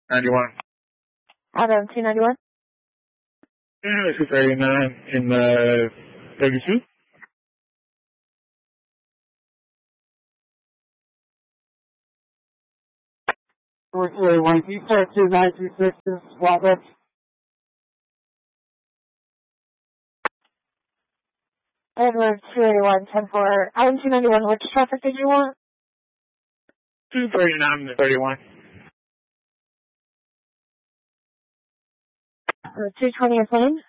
91. Adam 291. Yeah, 239 in 32. Four 281, can you start 2926 is Wildwood? Edward 281, 10-4. Adam 291, which traffic did you want? 239 to 31. 220th lane.